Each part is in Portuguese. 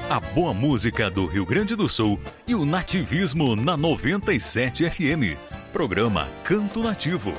A boa música do Rio Grande do Sul e o nativismo na 97 FM. Programa Canto Nativo.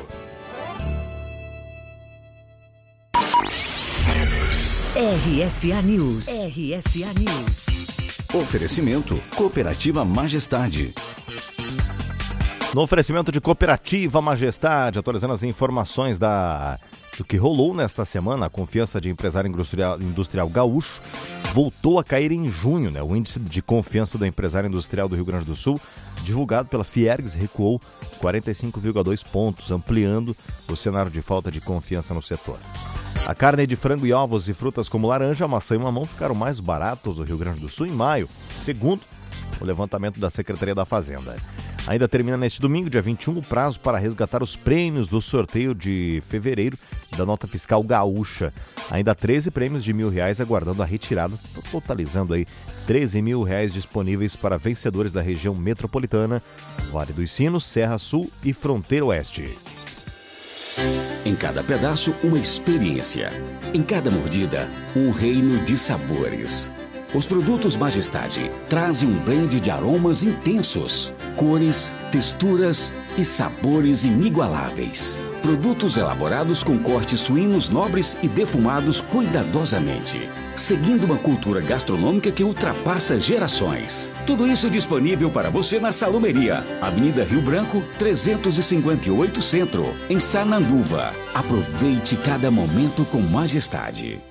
RSA News. RSA News. Oferecimento Cooperativa Majestade. No oferecimento de Cooperativa Majestade, atualizando as informações do que rolou nesta semana, a confiança de empresário industrial gaúcho voltou a cair em junho, né? O índice de confiança do empresário industrial do Rio Grande do Sul, divulgado pela Fiergs, recuou 45,2 pontos, ampliando o cenário de falta de confiança no setor. A carne de frango e ovos e frutas como laranja, maçã e mamão ficaram mais baratos no Rio Grande do Sul em maio, segundo o levantamento da Secretaria da Fazenda. Ainda termina neste domingo, dia 21, o prazo para resgatar os prêmios do sorteio de fevereiro da nota fiscal gaúcha. Ainda 13 prêmios de R$1.000 aguardando a retirada, totalizando aí R$13.000 disponíveis para vencedores da região metropolitana, Vale dos Sinos, Serra Sul e Fronteira Oeste. Em cada pedaço, uma experiência. Em cada mordida, um reino de sabores. Os produtos Majestade trazem um blend de aromas intensos, cores, texturas e sabores inigualáveis. Produtos elaborados com cortes suínos nobres e defumados cuidadosamente, seguindo uma cultura gastronômica que ultrapassa gerações. Tudo isso disponível para você na Salumeria, Avenida Rio Branco, 358 Centro, em Sananduva. Aproveite cada momento com Majestade.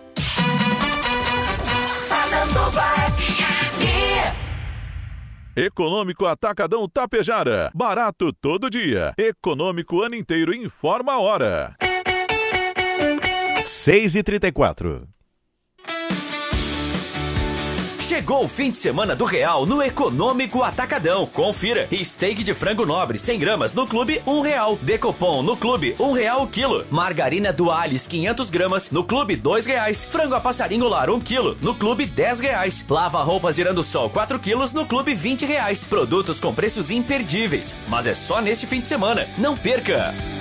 Econômico Atacadão Tapejara. Barato todo dia. Econômico ano inteiro. Informa a hora. 6h34. Chegou o fim de semana do Real no Econômico Atacadão. Confira. Steak de frango nobre 100 gramas no clube R$1. Decopom no clube R$1 o quilo. Margarina Dualis 500 gramas no clube R$2. Frango a passarinho lar 1 quilo no clube R$10. Lava roupas Irandosol 4 quilos no clube R$20. Produtos com preços imperdíveis. Mas é só neste fim de semana. Não perca!